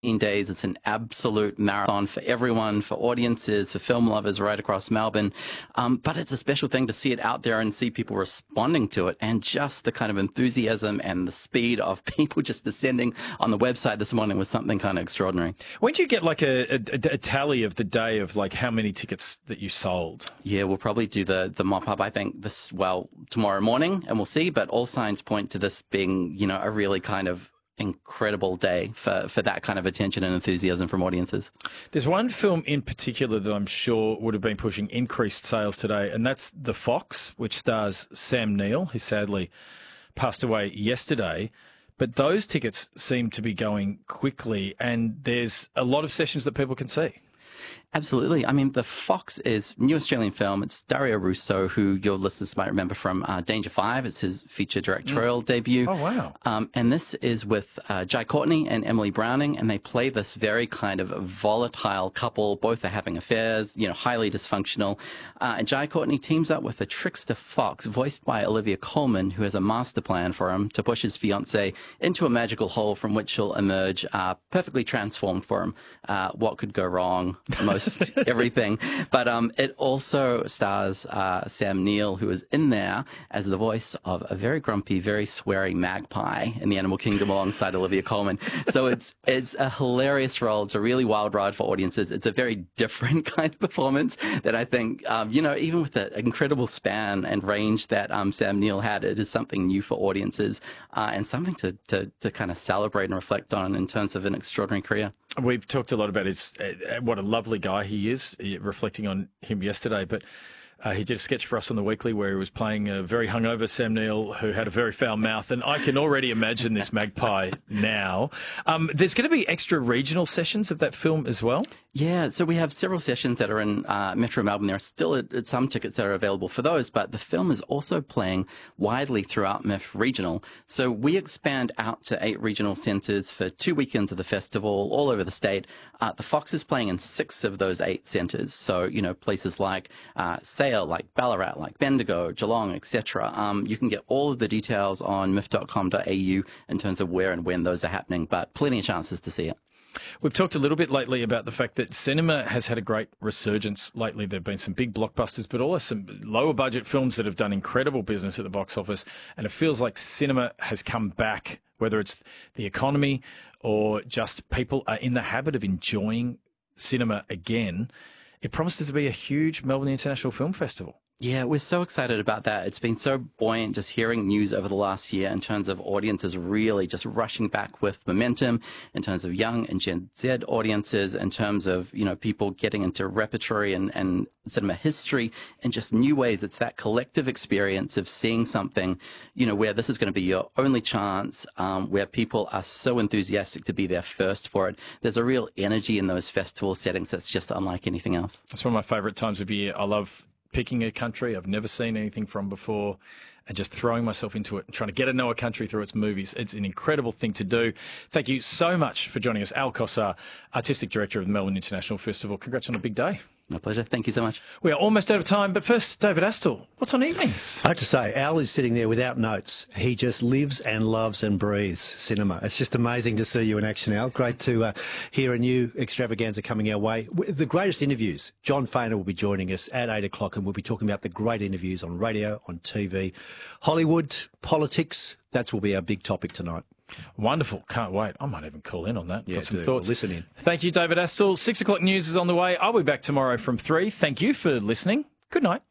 days. It's an absolute marathon for everyone, for audiences, for film lovers right across Melbourne. But it's a special thing to see it out there and see people responding to it, and just the kind of enthusiasm and the speed of people just descending on the website this morning was something kind of extraordinary. When do you get like a tally of the day of like how many tickets that you sold? Yeah, we'll probably do the mop up, I think, tomorrow morning, and we'll see. But all signs point to this being, a really kind of incredible day for that kind of attention and enthusiasm from audiences. There's one film in particular that I'm sure would have been pushing increased sales today, and that's The Fox, which stars Sam Neill, who sadly passed away yesterday. But those tickets seem to be going quickly, and there's a lot of sessions that people can see. Absolutely. I mean, The Fox is a new Australian film. It's Dario Russo, who your listeners might remember from Danger 5. It's his feature directorial debut. Oh, wow. And this is with Jai Courtney and Emily Browning, and they play this very kind of volatile couple. Both are having affairs, highly dysfunctional. And Jai Courtney teams up with a trickster fox, voiced by Olivia Colman, who has a master plan for him to push his fiancée into a magical hole from which she'll emerge perfectly transformed for him. What could go wrong? Most everything. But it also stars Sam Neill, who is in there as the voice of a very grumpy, very sweary magpie in the animal kingdom alongside Olivia Colman. So it's a hilarious role. It's a really wild ride for audiences. It's a very different kind of performance that I think, even with the incredible span and range that Sam Neill had, it is something new for audiences and something to kind of celebrate and reflect on in terms of an extraordinary career. We've talked a lot about what a lovely guy he is, reflecting on him yesterday, but he did a sketch for us on The Weekly where he was playing a very hungover Sam Neill who had a very foul mouth, and I can already imagine this magpie now. There's going to be extra regional sessions of that film as well? Yeah, so we have several sessions that are in Metro Melbourne. There are still some tickets that are available for those, but the film is also playing widely throughout MIF Regional. So we expand out to 8 regional centres for 2 weekends of the festival all over the state. The Fox is playing in 6 of those 8 centres. So, places like Sale, like Ballarat, like Bendigo, Geelong, etc. You can get all of the details on mif.com.au in terms of where and when those are happening, but plenty of chances to see it. We've talked a little bit lately about the fact that cinema has had a great resurgence lately. There have been some big blockbusters, but also some lower budget films that have done incredible business at the box office. And it feels like cinema has come back, whether it's the economy or just people are in the habit of enjoying cinema again. It promises to be a huge Melbourne International Film Festival. Yeah, we're so excited about that. It's been so buoyant just hearing news over the last year in terms of audiences really just rushing back with momentum, in terms of young and Gen Z audiences, in terms of, people getting into repertory and cinema history and just new ways. It's that collective experience of seeing something, where this is going to be your only chance, where people are so enthusiastic to be there first for it. There's a real energy in those festival settings that's just unlike anything else. It's one of my favourite times of year. I love picking a country I've never seen anything from before and just throwing myself into it and trying to get to know a country through its movies. It's an incredible thing to do. Thank you so much for joining us. Al Kossar, Artistic Director of the Melbourne International Festival. Congrats on a big day. My pleasure. Thank you so much. We are almost out of time, but first, David Astle, what's on evenings? I have to say, Al is sitting there without notes. He just lives and loves and breathes cinema. It's just amazing to see you in action, Al. Great to hear a new extravaganza coming our way. The greatest interviews. John Fainer will be joining us at 8 o'clock, and we'll be talking about the great interviews on radio, on TV, Hollywood, politics. That will be our big topic tonight. Wonderful. Can't wait. I might even call in on that. Yeah, got some do. thoughts. Well, listen in. Thank you, David Astle. 6 o'clock news is on the way. I'll be back tomorrow from 3. Thank you for listening. Good night.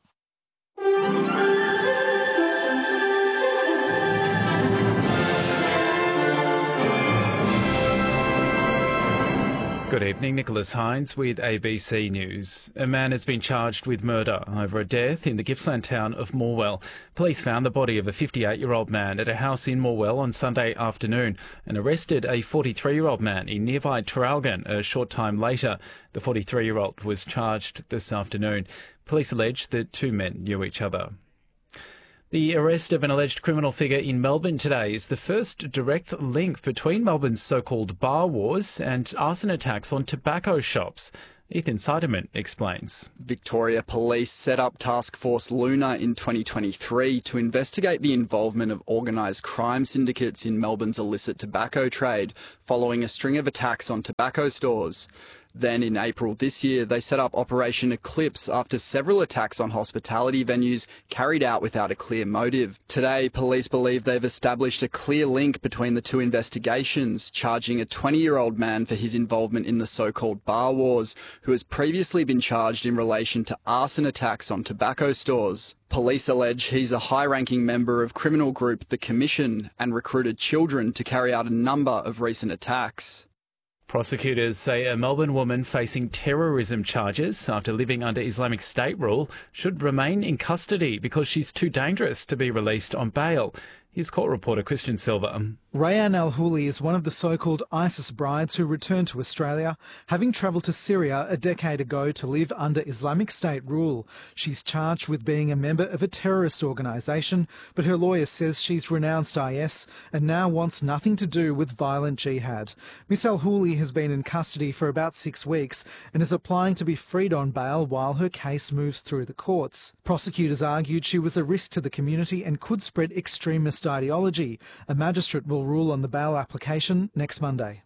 Good evening, Nicholas Hines with ABC News. A man has been charged with murder over a death in the Gippsland town of Morwell. Police found the body of a 58-year-old man at a house in Morwell on Sunday afternoon and arrested a 43-year-old man in nearby Traralgon a short time later. The 43-year-old was charged this afternoon. Police allege the two men knew each other. The arrest of an alleged criminal figure in Melbourne today is the first direct link between Melbourne's so-called bar wars and arson attacks on tobacco shops. Ethan Seidemann explains. Victoria Police set up Task Force Luna in 2023 to investigate the involvement of organised crime syndicates in Melbourne's illicit tobacco trade. following a string of attacks on tobacco stores. Then in April this year, they set up Operation Eclipse after several attacks on hospitality venues carried out without a clear motive. Today, police believe they've established a clear link between the two investigations, charging a 20-year-old man for his involvement in the so-called bar wars, who has previously been charged in relation to arson attacks on tobacco stores. Police allege he's a high-ranking member of criminal group The Commission and recruited children to carry out a number of recent attacks. Prosecutors say a Melbourne woman facing terrorism charges after living under Islamic State rule should remain in custody because she's too dangerous to be released on bail. Here's court reporter Christian Silva. Rayan Al-Houli is one of the so-called ISIS brides who returned to Australia, having travelled to Syria a decade ago to live under Islamic State rule. She's charged with being a member of a terrorist organisation, but her lawyer says she's renounced IS and now wants nothing to do with violent jihad. Miss Al-Houli has been in custody for about 6 weeks and is applying to be freed on bail while her case moves through the courts. Prosecutors argued she was a risk to the community and could spread extremist ideology. A magistrate will rule on the bail application next Monday.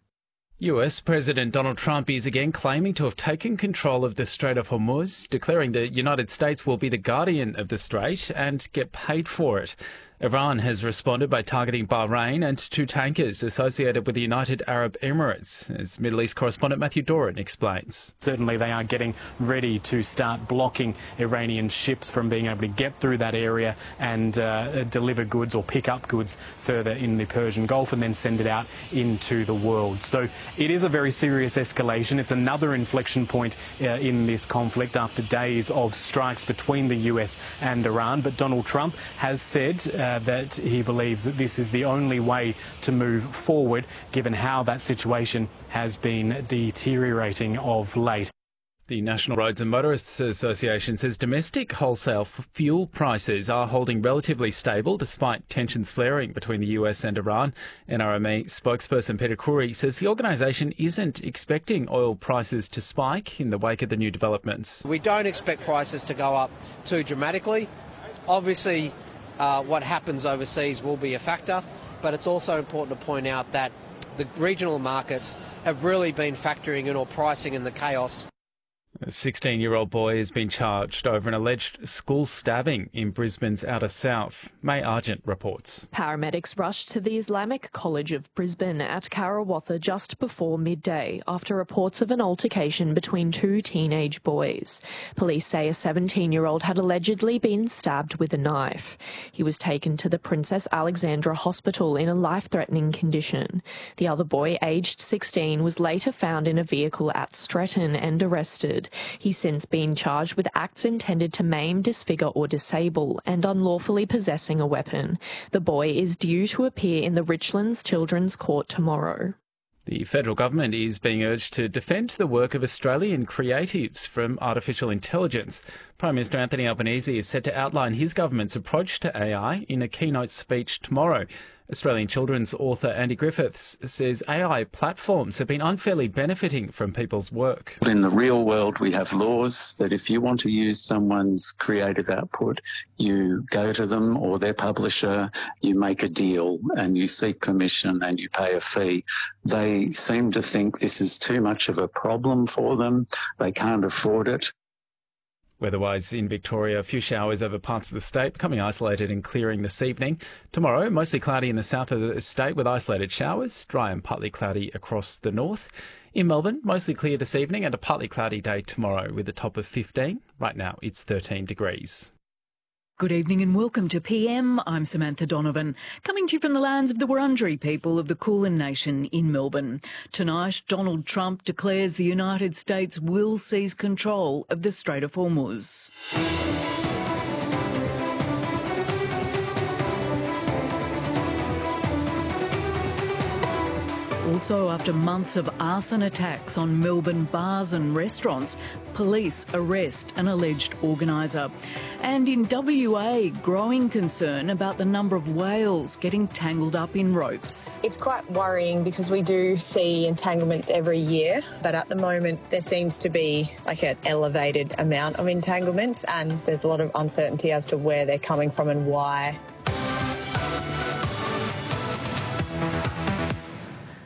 US President Donald Trump is again claiming to have taken control of the Strait of Hormuz, declaring the United States will be the guardian of the strait and get paid for it. Iran has responded by targeting Bahrain and 2 tankers associated with the United Arab Emirates, as Middle East correspondent Matthew Doran explains. Certainly they are getting ready to start blocking Iranian ships from being able to get through that area and deliver goods or pick up goods further in the Persian Gulf and then send it out into the world. So it is a very serious escalation. It's another inflection point in this conflict after days of strikes between the US and Iran. But Donald Trump has said that he believes that this is the only way to move forward, given how that situation has been deteriorating of late. The National Roads and Motorists Association says domestic wholesale fuel prices are holding relatively stable despite tensions flaring between the US and Iran. NRMA spokesperson Peter Khoury says the organisation isn't expecting oil prices to spike in the wake of the new developments. We don't expect prices to go up too dramatically. Obviously, what happens overseas will be a factor, but it's also important to point out that the regional markets have really been factoring in or pricing in the chaos. A 16-year-old boy has been charged over an alleged school stabbing in Brisbane's outer south. May Argent reports. Paramedics rushed to the Islamic College of Brisbane at Karawatha just before midday after reports of an altercation between 2 teenage boys. Police say a 17-year-old had allegedly been stabbed with a knife. He was taken to the Princess Alexandra Hospital in a life-threatening condition. The other boy, aged 16, was later found in a vehicle at Stretton and arrested. He's since been charged with acts intended to maim, disfigure or disable and unlawfully possessing a weapon. The boy is due to appear in the Richlands Children's Court tomorrow. The federal government is being urged to defend the work of Australian creatives from artificial intelligence. Prime Minister Anthony Albanese is set to outline his government's approach to AI in a keynote speech tomorrow. Australian children's author Andy Griffiths says AI platforms have been unfairly benefiting from people's work. In the real world, we have laws that if you want to use someone's creative output, you go to them or their publisher, you make a deal and you seek permission and you pay a fee. They seem to think this is too much of a problem for them. They can't afford it. Weather-wise in Victoria, a few showers over parts of the state, becoming isolated and clearing this evening. Tomorrow, mostly cloudy in the south of the state with isolated showers, dry and partly cloudy across the north. In Melbourne, mostly clear this evening and a partly cloudy day tomorrow with a top of 15. Right now, it's 13 degrees. Good evening and welcome to PM. I'm Samantha Donovan, coming to you from the lands of the Wurundjeri people of the Kulin Nation in Melbourne. Tonight, Donald Trump declares the United States will seize control of the Strait of Hormuz. Also, after months of arson attacks on Melbourne bars and restaurants, police arrest an alleged organiser. And in WA, growing concern about the number of whales getting tangled up in ropes. It's quite worrying because we do see entanglements every year, but at the moment there seems to be like an elevated amount of entanglements and there's a lot of uncertainty as to where they're coming from and why.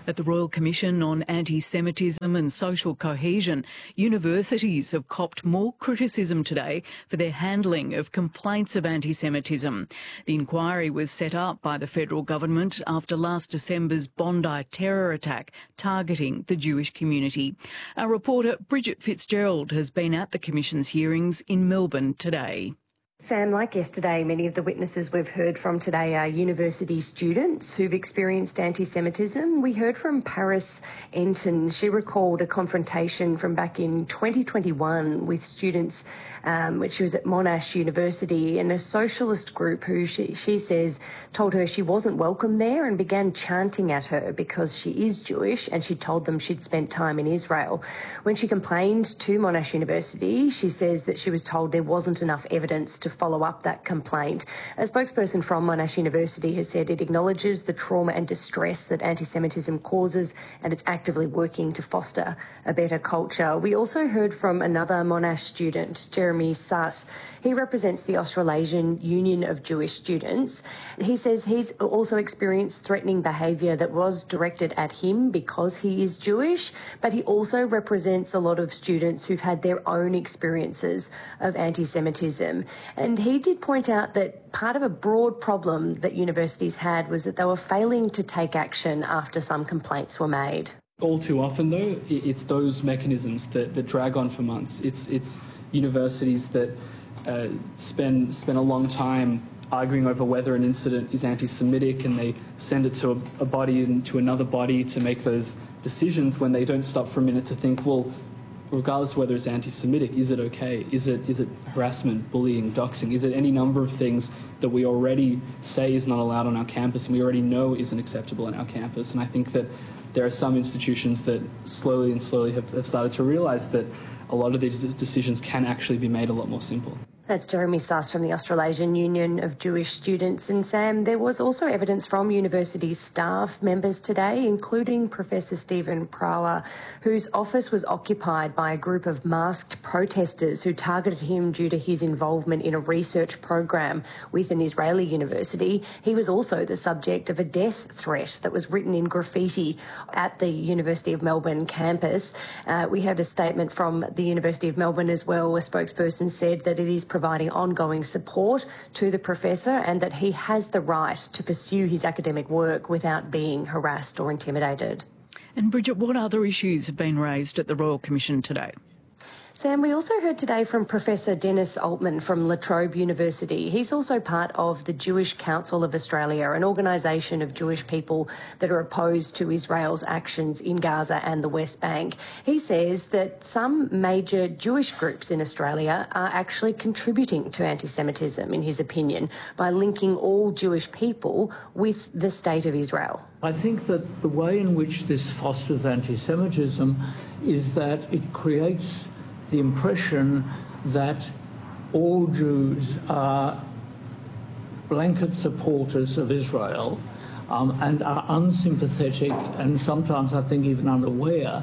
At the Royal Commission on Anti-Semitism and Social Cohesion, universities have copped more criticism today for their handling of complaints of anti-Semitism. The inquiry was set up by the federal government after last December's Bondi terror attack targeting the Jewish community. Our reporter Bridget Fitzgerald has been at the Commission's hearings in Melbourne today. Sam, like yesterday, many of the witnesses we've heard from today are university students who've experienced anti-Semitism. We heard from Paris Enton. She recalled a confrontation from back in 2021 with students when she was at Monash University, and a socialist group who she says told her she wasn't welcome there and began chanting at her because she is Jewish, and she told them she'd spent time in Israel. When she complained to Monash University, she says that she was told there wasn't enough evidence to follow up that complaint. A spokesperson from Monash University has said it acknowledges the trauma and distress that anti-Semitism causes, and it's actively working to foster a better culture. We also heard from another Monash student, Jeremy Suss. He represents the Australasian Union of Jewish Students. He says he's also experienced threatening behaviour that was directed at him because he is Jewish, but he also represents a lot of students who've had their own experiences of anti-Semitism. And he did point out that part of a broad problem that universities had was that they were failing to take action after some complaints were made. All too often, though, it's those mechanisms that drag on for months. It's universities that spend a long time arguing over whether an incident is anti-Semitic, and they send it to a body and to another body to make those decisions when they don't stop for a minute to think, well, regardless of whether it's anti-Semitic, is it okay? Is it harassment, bullying, doxing? Is it any number of things that we already say is not allowed on our campus and we already know isn't acceptable on our campus? And I think that there are some institutions that slowly have started to realise that a lot of these decisions can actually be made a lot more simple. That's Jeremy Suss from the Australasian Union of Jewish Students. And Sam, there was also evidence from university staff members today, including Professor Stephen Prower, whose office was occupied by a group of masked protesters who targeted him due to his involvement in a research program with an Israeli university. He was also the subject of a death threat that was written in graffiti at the University of Melbourne campus. We had a statement from the University of Melbourne as well. A spokesperson said that it is providing ongoing support to the professor and that he has the right to pursue his academic work without being harassed or intimidated. And Bridget, what other issues have been raised at the Royal Commission today? Sam, we also heard today from Professor Dennis Altman from La Trobe University. He's also part of the Jewish Council of Australia, an organisation of Jewish people that are opposed to Israel's actions in Gaza and the West Bank. He says that some major Jewish groups in Australia are actually contributing to anti-Semitism, in his opinion, by linking all Jewish people with the State of Israel. I think that the way in which this fosters anti-Semitism is that it creates the impression that all Jews are blanket supporters of Israel and are unsympathetic and sometimes, I think, even unaware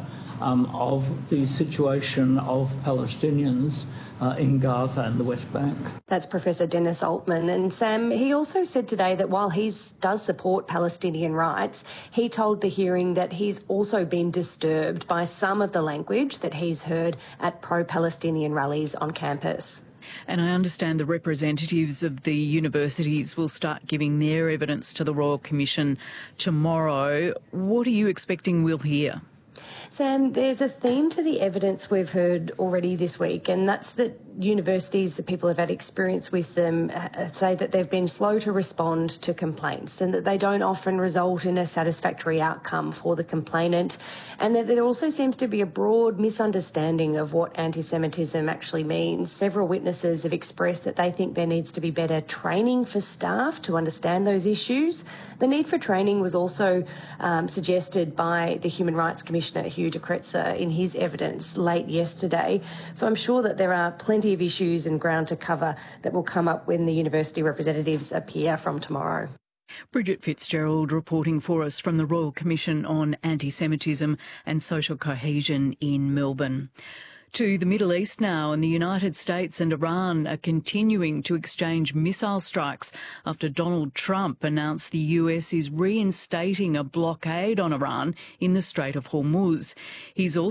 of the situation of Palestinians in Gaza and the West Bank. That's Professor Dennis Altman. And Sam, he also said today that while he does support Palestinian rights, he told the hearing that he's also been disturbed by some of the language that he's heard at pro-Palestinian rallies on campus. And I understand the representatives of the universities will start giving their evidence to the Royal Commission tomorrow. What are you expecting we'll hear? Sam, there's a theme to the evidence we've heard already this week, and that's that universities, the people who've had experience with them, say that they've been slow to respond to complaints and that they don't often result in a satisfactory outcome for the complainant, and that there also seems to be a broad misunderstanding of what anti-Semitism actually means. Several witnesses have expressed that they think there needs to be better training for staff to understand those issues. The need for training was also suggested by the Human Rights Commissioner, Hugh de Kretser, in his evidence late yesterday. So I'm sure that there are plenty of issues and ground to cover that will come up when the university representatives appear from tomorrow. Bridget Fitzgerald reporting for us from the Royal Commission on Anti-Semitism and Social Cohesion in Melbourne. To the Middle East now, and the United States and Iran are continuing to exchange missile strikes after Donald Trump announced the US is reinstating a blockade on Iran in the Strait of Hormuz. He's also